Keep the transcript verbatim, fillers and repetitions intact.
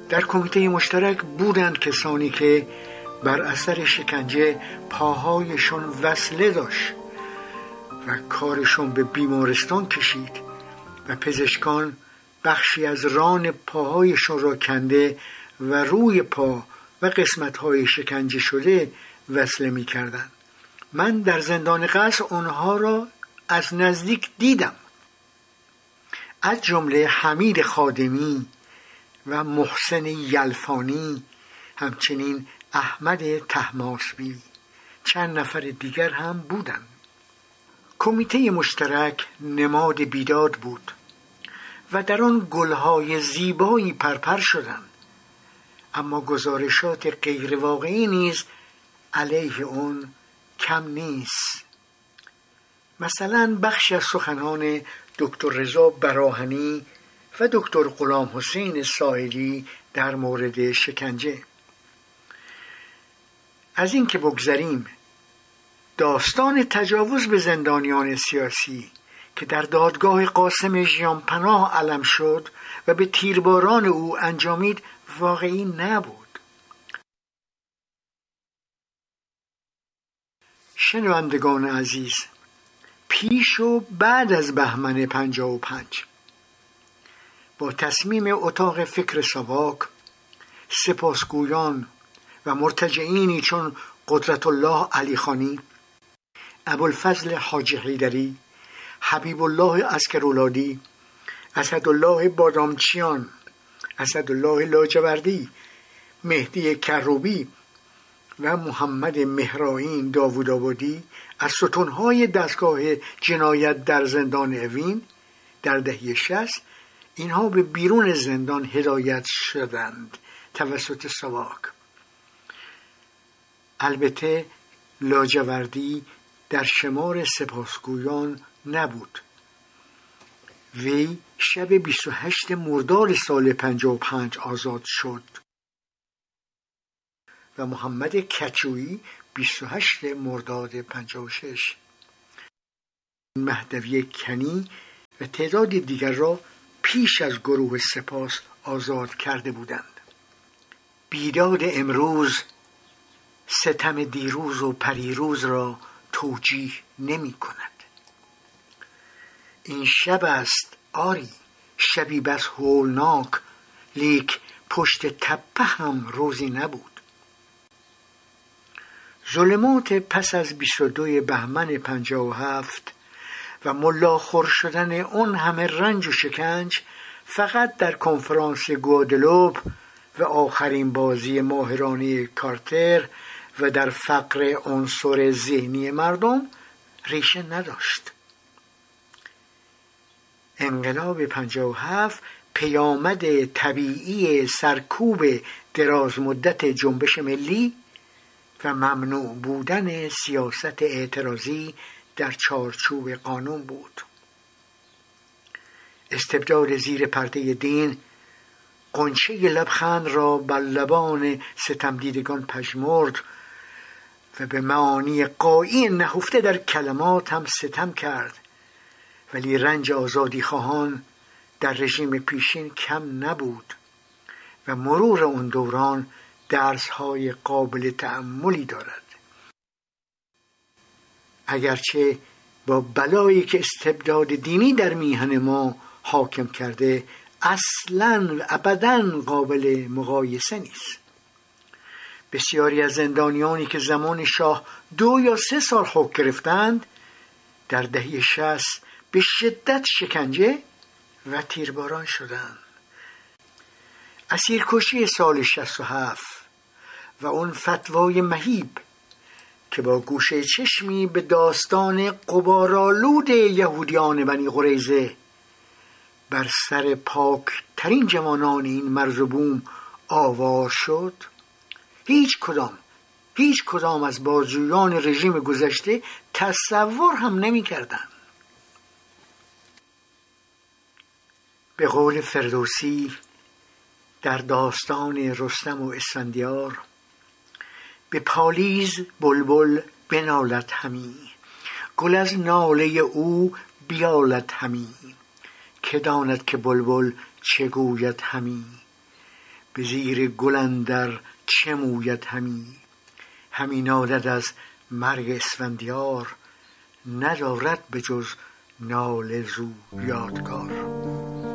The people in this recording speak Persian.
در کمیته مشترک بودند کسانی که بر اثر شکنجه پاهایشون وصله داشت و کارشون به بیمارستان کشید و پزشکان بخشی از ران پاهایشون را کنده و روی پا و قسمت‌های شکنجه شده وصله می‌کردند. من در زندان قصر آنها را از نزدیک دیدم، از جمله حمید خادمی و محسن یلفانی، همچنین احمد طهماسبی. چند نفر دیگر هم بودند. کمیته مشترک نماد بیداد بود و در آن گلهای زیبایی پرپر شدند، اما گزارشات غیر واقعی نیز علیه آن کم نیست. مثلا بخشی از سخنان دکتر رضا براهنی و دکتر غلام حسین ساعدی در مورد شکنجه. از این که بگذریم، داستان تجاوز به زندانیان سیاسی که در دادگاه قاسم ژیانپناه علم شد و به تیرباران او انجامید واقعی نبود. شنوندگان عزیز، پیش و بعد از بهمن پنجاه و پنج با تصمیم اتاق فکر ساواک، سپاسگویان و مرتجعینی چون قدرت الله علیخانی، ابوالفضل حاجی حیدری، حبیب الله عسکرولادی، اسدالله بادامچیان، اسدالله لاجوردی، مهدی کروبی و محمد مهرائین داوودآبادی از ستونهای دستگاه جنایت در زندان اوین در دهه شصت، اینها به بیرون زندان هدایت شدند توسط ساواک. البته لاجوردی در شمار سپاسگویان نبود. وی شب بیست و هشتم مرداد سال پنجاه و پنج آزاد شد و محمد کچویی بیست و هشتم مرداد پنجاه و شش. مهدوی کنی و تعداد دیگر را پیش از گروه سپاس آزاد کرده بودند. بیداد امروز ستم دیروز و پریروز را توجیه نمی کند. این شب است آری، شبی بس هولناک، لیک پشت تپه هم روزی نبود. ظلمات پس از بیست و دوم بهمن پنجاه و هفت و ملاخور شدن اون همه رنج و شکنج فقط در کنفرانس گوادلوپ و آخرین بازی ماهرانه کارتر و در فقر عنصر ذهنی مردم ریشه نداشت. انقلاب پنجاه و هفت پیامد طبیعی سرکوب دراز مدت جنبش ملی و ممنوع بودن سیاست اعتراضی در چارچوب قانون بود. استبداد زیر پرده دین غنچه لبخند را بر لبان ستمدیدگان پژمرد و به معانی غایی نهفته در کلمات هم ستم کرد، ولی رنج آزادی خواهان در رژیم پیشین کم نبود و مرور اون دوران درس‌های قابل تأملی دارد. اگرچه با بلایی که استبداد دینی در میهن ما حاکم کرده اصلاً و ابداً قابل مقایسه نیست. بسیاری از زندانیانی که زمان شاه دو یا سه سال حکم گرفتند در دهه شصت به شدت شکنجه و تیرباران شدند. اسیرکشی سال شصت و هفت و اون فتوای مهیب که با گوشه چشمی به داستان غبارآلود یهودیان بنی قریظه بر سر پاک ترین جوانان این مرز و بوم آوار شد، هیچ کدام هیچ کدام از بازجویان رژیم گذشته تصور هم نمی کردند. به قول فردوسی در داستان رستم و اسفندیار، به پالیز بلبل بنالد همی، گل از ناله او بیالد همی، که داند که بلبل چه گوید همی، به زیر گل اندر چه موید همی، همی نالد از مرگ اسفندیار، ندارد به جز ناله زو یادگار.